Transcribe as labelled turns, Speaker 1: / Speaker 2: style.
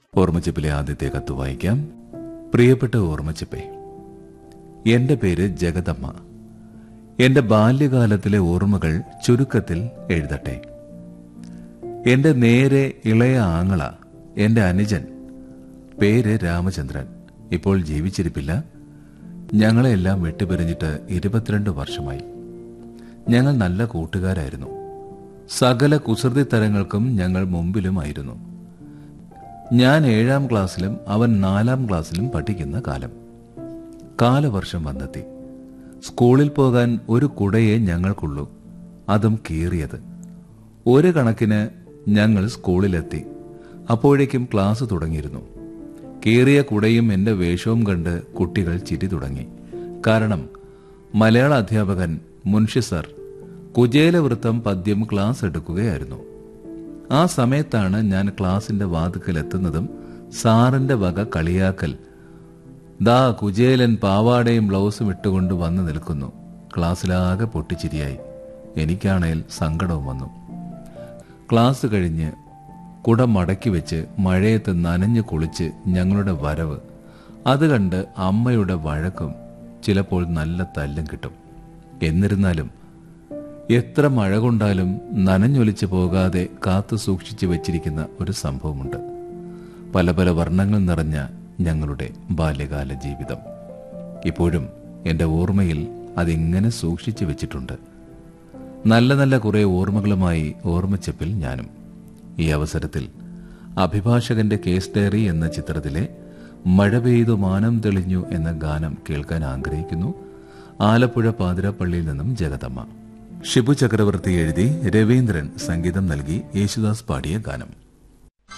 Speaker 1: ഓർമ്മച്ചപ്പിലെ ആദ്യത്തെ കത്ത് വായിക്കാം. പ്രിയപ്പെട്ട ഓർമ്മച്ചപ്പേ, എന്റെ പേര് ജഗദമ്മ. എന്റെ ബാല്യകാലത്തിലെ ഓർമ്മകൾ ചുരുക്കത്തിൽ എഴുതട്ടെ. എന്റെ നേരെ ഇളയ ആങ്ങള, എന്റെ അനുജൻ, പേര് രാമചന്ദ്രൻ, ഇപ്പോൾ ജീവിച്ചിരിപ്പില്ല. ഞങ്ങളെല്ലാം വിട്ടുപിരിഞ്ഞിട്ട് 22 വർഷമായി. ഞങ്ങൾ നല്ല കൂട്ടുകാരായിരുന്നു. സകല കുസൃതിത്തരങ്ങൾക്കും ഞങ്ങൾ മുമ്പിലുമായിരുന്നു. ഞാൻ 7ാം ക്ലാസ്സിലും അവൻ 4ാം ക്ലാസ്സിലും പഠിക്കുന്ന കാലം. കാലവർഷം വന്നെത്തി. സ്കൂളിൽ പോകാൻ ഒരു കുടയെ ഞങ്ങൾക്കുള്ളൂ, അതും കീറിയത്. ഒരു കണക്കിന് ഞങ്ങൾ സ്കൂളിലെത്തി. അപ്പോഴേക്കും ക്ലാസ് തുടങ്ങിയിരുന്നു. കീറിയ കുടയും എന്റെ വേഷവും കണ്ട് കുട്ടികൾ ചിരി തുടങ്ങി. കാരണം മലയാള അധ്യാപകൻ മുൻഷി സർ കുചേലവൃത്തം പദ്യം ക്ലാസ് എടുക്കുകയായിരുന്നു. ആ സമയത്താണ് ഞാൻ ക്ലാസിന്റെ വാതുക്കലെത്തുന്നതും സാറിന്റെ വക കളിയാക്കൽ, ദാ കുചേലൻ പാവാടയും ബ്ലൗസും ഇട്ടുകൊണ്ട് വന്നു നിൽക്കുന്നു. ക്ലാസ്സിലാകെ പൊട്ടിച്ചിരിയായി. എനിക്കാണേൽ സങ്കടവും വന്നു. ക്ലാസ് കഴിഞ്ഞ് കുട മടക്കി വെച്ച് മഴയത്ത് നനഞ്ഞു കുളിച്ച് ഞങ്ങളുടെ വരവ്, അത് കണ്ട് അമ്മയുടെ വഴക്കും ചിലപ്പോൾ നല്ല തല്ലും കിട്ടും. എന്നിരുന്നാലും എത്ര മഴ കൊണ്ടാലും നനഞ്ഞൊലിച്ചു പോകാതെ കാത്തു സൂക്ഷിച്ചു വെച്ചിരിക്കുന്ന ഒരു സംഭവമുണ്ട്. പല പല വർണ്ണങ്ങൾ നിറഞ്ഞ ഞങ്ങളുടെ ബാല്യകാല ജീവിതം ഇപ്പോഴും എൻ്റെ ഓർമ്മയിൽ അതിങ്ങനെ സൂക്ഷിച്ചു വെച്ചിട്ടുണ്ട്. നല്ല നല്ല കുറെ ഓർമ്മകളുമായി ഓർമ്മച്ചപ്പിൽ ഞാനും. ഈ അവസരത്തിൽ അഭിഭാഷകന്റെ കേസ് ഡയറി എന്ന ചിത്രത്തിലെ മഴ പെയ്തു മാനം തെളിഞ്ഞു എന്ന ഗാനം കേൾക്കാൻ ആഗ്രഹിക്കുന്നു. ആലപ്പുഴ പാതിരാപ്പള്ളിയിൽ നിന്നും ജഗദമ്മ. ഷിബു ചക്രവർത്തി എഴുതി രവീന്ദ്രൻ സംഗീതം നൽകി യേശുദാസ് പാടിയ ഗാനം.